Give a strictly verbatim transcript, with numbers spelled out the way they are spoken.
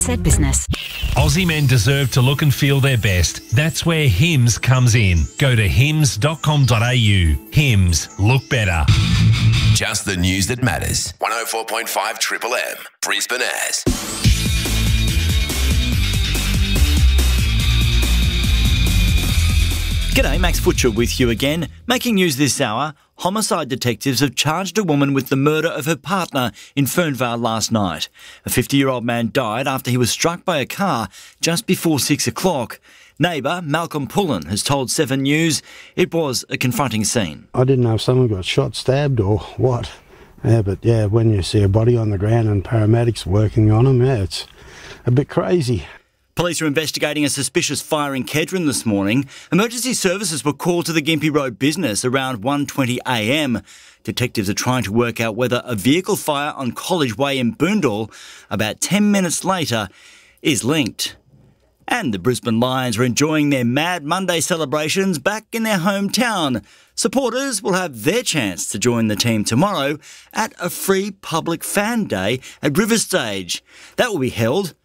Said business. Aussie men deserve to look and feel their best. That's where Hims comes in. Go to hims dot com dot a u. Hims, look better. Just the news that matters. one oh four point five Triple M, Brisbane As. G'day, Max Butcher with you again. Making news this hour, homicide detectives have charged a woman with the murder of her partner in Fernvale last night. A fifty-year-old man died after he was struck by a car just before six o'clock. Neighbour Malcolm Pullen has told Seven News it was a confronting scene. I didn't know if someone got shot, stabbed or what. Yeah, but yeah, when you see a body on the ground and paramedics working on him, yeah, it's a bit crazy. Police are investigating a suspicious fire in Kedron this morning. Emergency services were called to the Gympie Road business around one twenty a m. Detectives are trying to work out whether a vehicle fire on College Way in Boondall, about ten minutes later, is linked. And the Brisbane Lions are enjoying their Mad Monday celebrations back in their hometown. Supporters will have their chance to join the team tomorrow at a free public fan day at River Stage. That will be held